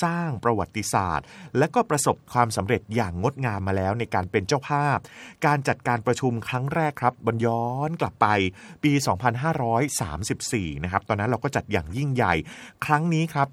สร้างประวัติศาสตร์และก็ประสบความสำเร็จอย่างงดงามมาแล้วในการเป็นเจ้าภาพการจัดการประชุมครั้งแรกครับย้อนกลับไปปี 2534 นะครับตอนนั้นเราก็จัดอย่างยิ่งใหญ่ครั้งนี้ครับ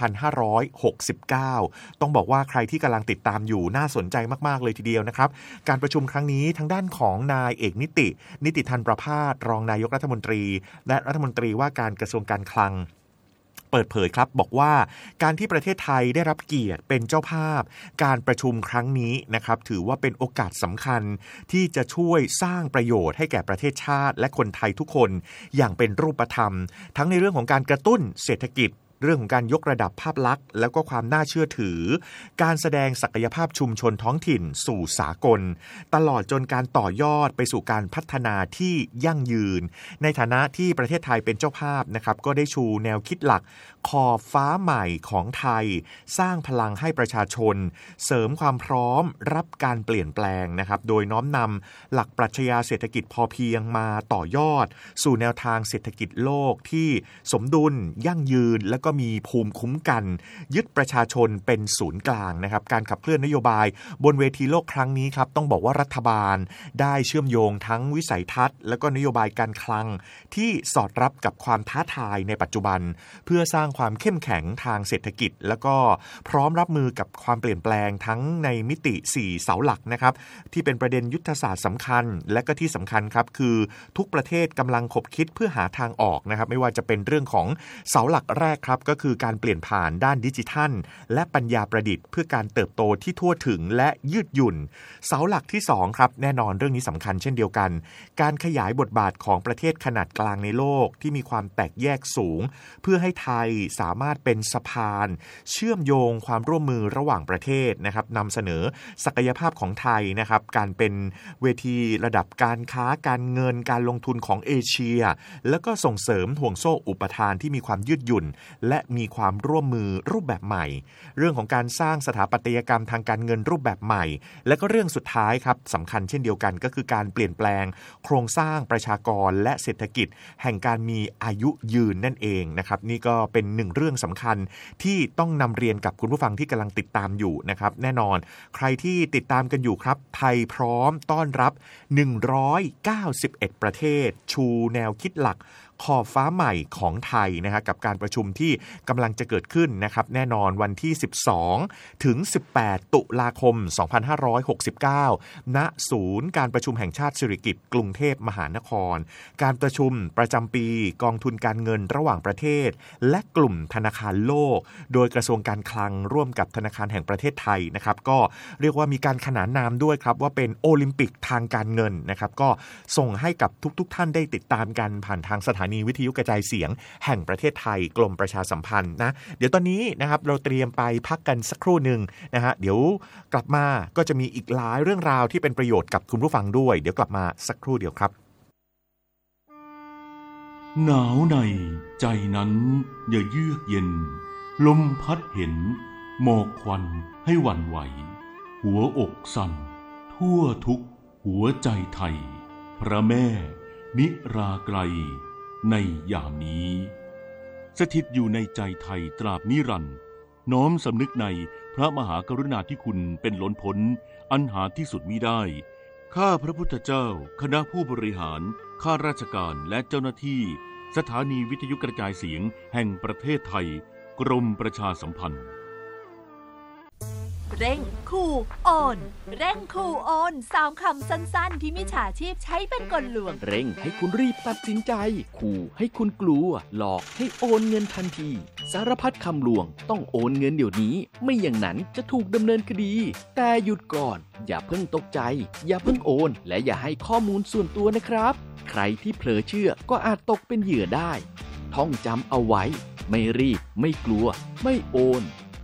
2569 ต้องบอกว่าใครที่กำลังติดตามอยู่น่าสนใจมากๆเลยทีเดียวนะครับการประชุมครั้งนี้ทางด้านของนายเอกนิติธันประภาสรองนายกรัฐมนตรีและรัฐมนตรีว่าการกระทรวงการคลังเปิดเผยครับบอกว่าการที่ประเทศไทยได้รับเกียรติเป็นเจ้าภาพการประชุมครั้งนี้นะครับถือว่าเป็นโอกาสสำคัญที่จะช่วยสร้างประโยชน์ให้แก่ประเทศชาติและคนไทยทุกคนอย่างเป็นรูปธรรมทั้งในเรื่องของการกระตุ้นเศรษฐกิจเรื่องของการยกระดับภาพลักษณ์แล้วก็ความน่าเชื่อถือการแสดงศักยภาพชุมชนท้องถิ่นสู่สากลตลอดจนการต่อยอดไปสู่การพัฒนาที่ยั่งยืนในฐานะที่ประเทศไทยเป็นเจ้าภาพนะครับก็ได้ชูแนวคิดหลักขอบฟ้าใหม่ของไทยสร้างพลังให้ประชาชนเสริมความพร้อมรับการเปลี่ยนแปลงนะครับโดยน้อมนำหลักปรัชญาเศรษฐกิจพอเพียงมาต่อยอดสู่แนวทางเศรษฐกิจโลกที่สมดุลยั่งยืนและก็มีภูมิคุ้มกันยึดประชาชนเป็นศูนย์กลางนะครับการขับเคลื่อนนโยบายบนเวทีโลกครั้งนี้ครับต้องบอกว่ารัฐบาลได้เชื่อมโยงทั้งวิสัยทัศน์และก็นโยบายการคลังที่สอดรับกับความท้าทายในปัจจุบันเพื่อสร้างความเข้มแข็งทางเศรษฐกิจแล้วก็พร้อมรับมือกับความเปลี่ยนแปลงทั้งในมิติ4เสาหลักนะครับที่เป็นประเด็นยุทธศาสตร์สำคัญและก็ที่สำคัญครับคือทุกประเทศกำลังขบคิดเพื่อหาทางออกนะครับไม่ว่าจะเป็นเรื่องของเสาหลักแรกครับก็คือการเปลี่ยนผ่านด้านดิจิทัลและปัญญาประดิษฐ์เพื่อการเติบโตที่ทั่วถึงและยืดหยุ่นเสาหลักที่2ครับแน่นอนเรื่องนี้สำคัญเช่นเดียวกันการขยายบทบาทของประเทศขนาดกลางในโลกที่มีความแตกแยกสูงเพื่อให้ไทยสามารถเป็นสะพานเชื่อมโยงความร่วมมือระหว่างประเทศนะครับนำเสนอศักยภาพของไทยนะครับการเป็นเวทีระดับการค้าการเงินการลงทุนของเอเชียแล้วก็ส่งเสริมห่วงโซ่อุปทานที่มีความยืดหยุ่นและมีความร่วมมือรูปแบบใหม่เรื่องของการสร้างสถาปัตยกรรมทางการเงินรูปแบบใหม่และก็เรื่องสุดท้ายครับสำคัญเช่นเดียวกันก็คือการเปลี่ยนแปลงโครงสร้างประชากรและเศรษฐกิจแห่งการมีอายุยืนนั่นเองนะครับนี่ก็เป็นหนึ่งเรื่องสำคัญที่ต้องนำเรียนกับคุณผู้ฟังที่กำลังติดตามอยู่นะครับแน่นอนใครที่ติดตามกันอยู่ครับไทยพร้อมต้อนรับ191ประเทศชูแนวคิดหลักขอบฟ้าใหม่ของไทยนะฮะกับการประชุมที่กำลังจะเกิดขึ้นนะครับแน่นอนวันที่12ถึง18ตุลาคม2569ณศูนย์การประชุมแห่งชาติสิริกิติ์กรุงเทพมหานครการประชุมประจำปีกองทุนการเงินระหว่างประเทศและกลุ่มธนาคารโลกโดยกระทรวงการคลังร่วมกับธนาคารแห่งประเทศไทยนะครับก็เรียกว่ามีการขนานนามด้วยครับว่าเป็นโอลิมปิกทางการเงินนะครับก็ส่งให้กับทุกท่านได้ติดตามกันผ่านทางสถานีวิทยุกระจายเสียงแห่งประเทศไทยกรมประชาสัมพันธ์นะเดี๋ยวตอนนี้นะครับเราเตรียมไปพักกันสักครู่นึงนะฮะเดี๋ยวกลับมาก็จะมีอีกหลายเรื่องราวที่เป็นประโยชน์กับคุณผู้ฟังด้วยเดี๋ยวกลับมาสักครู่เดียวครับหนาวในใจนั้นอย่าเยือกเย็นลมพัดเห็นหมอกควันให้หวั่นไหวหัวอกสั่นทั่วทุกหัวใจไทยพระแม่นิราไกลในยามนี้สถิตอยู่ในใจไทยตราบนิรันดร์น้อมสำนึกในพระมหากรุณาธิคุณเป็นล้นพ้นอันหาที่สุดมิได้ข้าพระพุทธเจ้าคณะผู้บริหารข้าราชการและเจ้าหน้าที่สถานีวิทยุกระจายเสียงแห่งประเทศไทยกรมประชาสัมพันธ์เร่งขู่โอนเร่งขู่โอน3คำสั้นๆที่มิจฉาชีพใช้เป็นกลลวงเร่งให้คุณรีบตัดสินใจขู่ให้คุณกลัวหลอกให้โอนเงินทันทีสารพัดคำลวงต้องโอนเงินเดี๋ยวนี้ไม่อย่างนั้นจะถูกดำเนินคดีแต่หยุดก่อนอย่าเพิ่งตกใจอย่าเพิ่งโอนและอย่าให้ข้อมูลส่วนตัวนะครับใครที่เผลอเชื่อก็อาจตกเป็นเหยื่อได้ท่องจำเอาไว้ไม่รีบไม่กลัวไม่โอน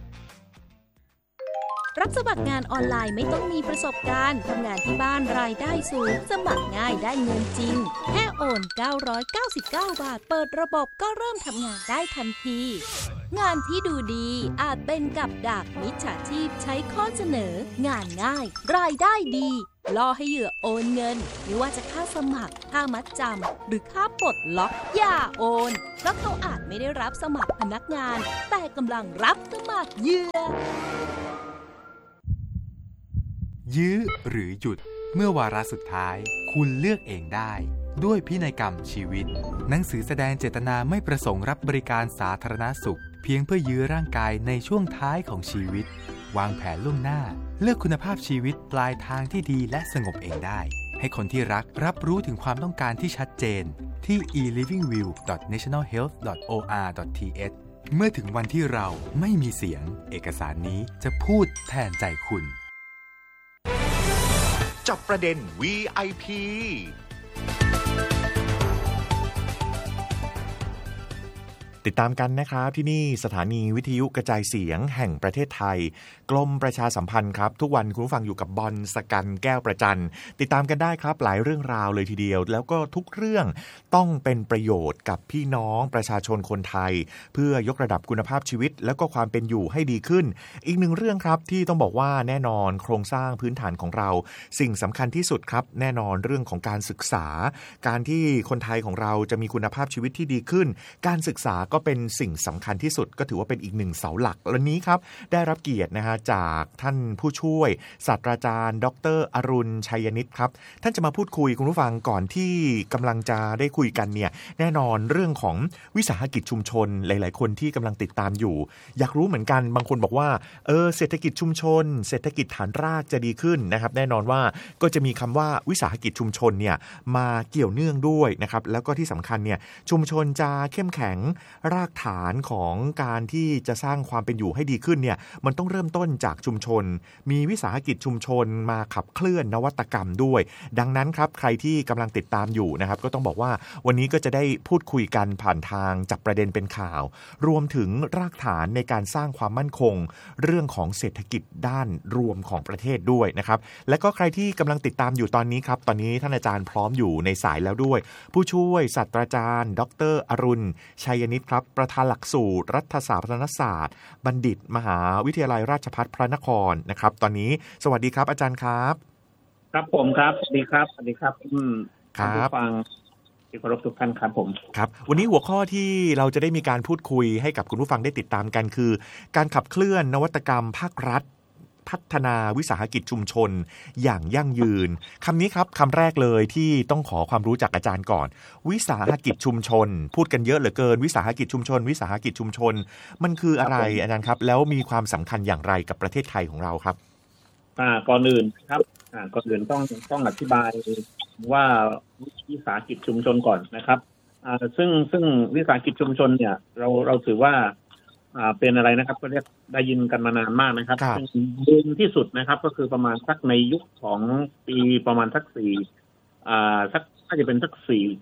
รับสมัครงานออนไลน์ไม่ต้องมีประสบการณ์ทำงานที่บ้านรายได้สูงสมัครง่ายได้เงินจริงแค่โอน999 บาทเปิดระบบก็เริ่มทำงานได้ทันทีงานที่ดูดีอาจเป็นกับดักมิจฉาชีพใช้ข้อเสนองานง่ายรายได้ดีล่อให้เหยื่อโอนเงินไม่ว่าจะค่าสมัครค่ามัดจำหรือค่าปลดล็อกอย่าโอนเพราะเขาอาจไม่ได้รับสมัครพนักงานแต่กำลังรับสมัครเหยื่อยื้อหรือหยุดเมื่อวาระสุดท้ายคุณเลือกเองได้ด้วยพินัยกรรมชีวิตหนังสือแสดงเจตนาไม่ประสงค์รับบริการสาธารณสุขเพียงเพื่อยื้อร่างกายในช่วงท้ายของชีวิตวางแผนล่วงหน้าเลือกคุณภาพชีวิตปลายทางที่ดีและสงบเองได้ให้คนที่รักรับรู้ถึงความต้องการที่ชัดเจนที่ elivingview.nationalhealth.or.th เมื่อถึงวันที่เราไม่มีเสียงเอกสารนี้จะพูดแทนใจคุณจับประเด็น VIPติดตามกันนะครับที่นี่สถานีวิทยุกระจายเสียงแห่งประเทศไทยกรมประชาสัมพันธ์ครับทุกวันคุณผู้ฟังอยู่กับบอลสกันแก้วประจันติดตามกันได้ครับหลายเรื่องราวเลยทีเดียวแล้วก็ทุกเรื่องต้องเป็นประโยชน์กับพี่น้องประชาชนคนไทยเพื่อยกระดับคุณภาพชีวิตแล้วก็ความเป็นอยู่ให้ดีขึ้นอีกหนึ่งเรื่องครับที่ต้องบอกว่าแน่นอนโครงสร้างพื้นฐานของเราสิ่งสำคัญที่สุดครับแน่นอนเรื่องของการศึกษาการที่คนไทยของเราจะมีคุณภาพชีวิตที่ดีขึ้นการศึกษาก็เป็นสิ่งสำคัญที่สุดก็ถือว่าเป็นอีกหนึ่งเสาหลักวันนี้ครับได้รับเกียรตินะฮะจากท่านผู้ช่วยศาสตราจารย์ดร.อรุณชัยนิตครับท่านจะมาพูดคุยคุณผู้ฟังก่อนที่กำลังจะได้คุยกันเนี่ยแน่นอนเรื่องของวิสาหกิจชุมชนหลายๆคนที่กำลังติดตามอยู่อยากรู้เหมือนกันบางคนบอกว่าเศรษฐกิจชุมชนเศรษฐกิจฐานรากจะดีขึ้นนะครับแน่นอนว่าก็จะมีคำว่าวิสาหกิจชุมชนเนี่ยมาเกี่ยวเนื่องด้วยนะครับแล้วก็ที่สำคัญเนี่ยชุมชนจะเข้มแข็งรากฐานของการที่จะสร้างความเป็นอยู่ให้ดีขึ้นเนี่ยมันต้องเริ่มต้นจากชุมชนมีวิสาหกิจชุมชนมาขับเคลื่อนนวัตกรรมด้วยดังนั้นครับใครที่กำลังติดตามอยู่นะครับก็ต้องบอกว่าวันนี้ก็จะได้พูดคุยกันผ่านทางจับประเด็นเป็นข่าวรวมถึงรากฐานในการสร้างความมั่นคงเรื่องของเศรษฐกิจด้านรวมของประเทศด้วยนะครับและก็ใครที่กำลังติดตามอยู่ตอนนี้ครับตอนนี้ท่านอาจารย์พร้อมอยู่ในสายแล้วด้วยผู้ช่วยศาสตราจารย์ดร.อรุณชัยนิตครับประธานหลักสูตรรัฐศาสตร์พัฒนศาสตร์บัณฑิตมหาวิทยาลัยราชภัฏพระนครนะครับตอนนี้สวัสดีครับอาจารย์ครับครับผมครับสวัสดีครับสวัสดีครับครับฟังที่เคารพทุกท่านครับผมครับวันนี้หัวข้อที่เราจะได้มีการพูดคุยให้กับคุณผู้ฟังได้ติดตามกันคือการขับเคลื่อนนวัตกรรมภาครัฐพัฒนาวิสาหกิจชุมชนอย่างยั่งยืนคำนี้ครับคำแรกเลยที่ต้องขอความรู้จากอาจารย์ก่อนวิสาหกิจชุมชนพูดกันเยอะเหลือเกินวิสาหกิจชุมชนวิสาหกิจชุมชนมันคืออะไรอาจารย์ครับแล้วมีความสำคัญอย่างไรกับประเทศไทยของเราครับก่อนอื่นครับก่อนอื่นต้องอธิบายว่าวิสาหกิจชุมชนก่อนนะครับซึ่งวิสาหกิจชุมชนเนี่ยเราถือว่าเป็นอะไรนะครับก็เรียกได้ยินกันมานานมากนะครับซึ่งบูมที่สุดนะครับก็คือประมาณสักในยุคของปีประมาณสักสักน่าจะเป็นสัก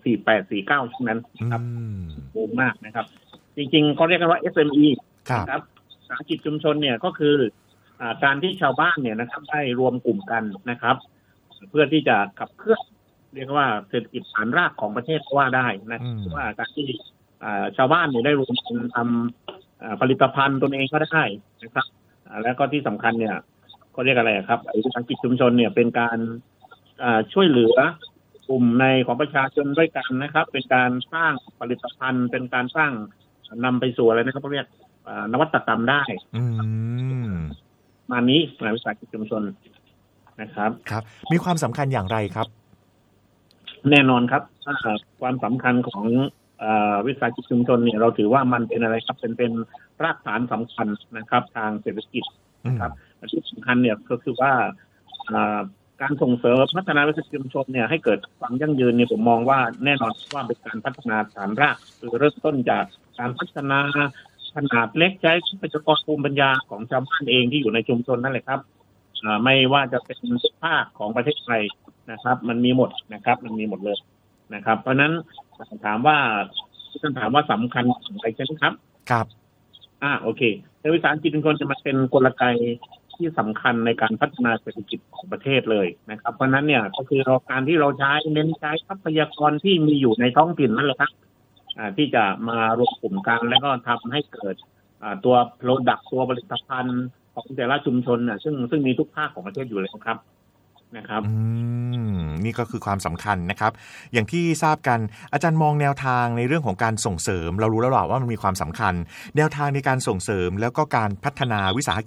48 49ช่วงนั้นนะครับบูมมากนะครับจริงๆเขาเรียกกันว่า SME นะครับวิสาหกิจชุมชนเนี่ยก็คือการที่ชาวบ้านเนี่ยนะครับได้รวมกลุ่มกันนะครับเพื่อที่จะขับเคลื่อนเรียกว่าเศรษฐกิจฐานรากของประเทศว่าได้นะว่าการที่ชาวบ้านเนี่ยได้รวมกันทำผลิตภัณฑ์ตนเองก็ได้นะครับแล้วก็ที่สำคัญเนี่ยเขาเรียกอะไรครับวิสาหกิจชุมชนเนี่ยเป็นการช่วยเหลือกลุ่มในของประชาชนด้วยกันนะครับเป็นการสร้างผลิตภัณฑ์เป็นการสร้างนำไปสู่อะไรนะครับเขาเรียกนวัตกรรมได้มานี้ในวิสาหกิจชุมชนนะครับครับมีความสำคัญอย่างไรครับแน่นอนครับความสำคัญของวิสาหกิจชุมชนเนี่ยเราถือว่ามันเป็นอะไรครับเป็นรากฐานสำคัญนะครับทางเศรษฐกิจนะครับที่สำคัญเนี่ยก็คือว่าการส่งเสริมพัฒนาวิสาหกิจชุมชนเนี่ยให้เกิดความยั่งยืนเนี่ยผมมองว่าแน่นอนว่าเป็นการพัฒนาฐานรากคือเริ่มต้นจากการพัฒนาขนาดเล็กใช้ทรัพยากรภูมิปัญญาของชาวบ้านเองที่อยู่ในชุมชนนั่นแหละครับไม่ว่าจะเป็นทุกภาคของประเทศไทยนะครับมันมีหมดนะครับมันมีหมดเลยนะครับเพราะนั้นถามว่าสำคัญอะไรใช่ไหมครับครับโอเคในวิสาหกิจชุมชนจะมาเป็นกลไกที่สำคัญในการพัฒนาเศรษฐกิจของประเทศเลยนะครับเพราะนั้นเนี่ยก็คือการที่เราเน้นใช้ทรัพยากรที่มีอยู่ในท้องถิ่นนั่นแหละครับที่จะมารวมกลุ่มกันแล้วก็ทำให้เกิดตัว product ตัวผลิตภัณฑ์ของแต่ละชุมชนน่ะซึ่งมีทุกภาคของประเทศอยู่แล้วครับนะครับนี่ก็คือความสำคัญนะครับอย่างที่ทราบกันอาจารย์มองแนวทางในเรื่องของการส่งเสริมเรารู้แล้วว่ามันมีความสำคัญแนวทางในการส่งเสริมแล้วก็การพัฒนาวิสาห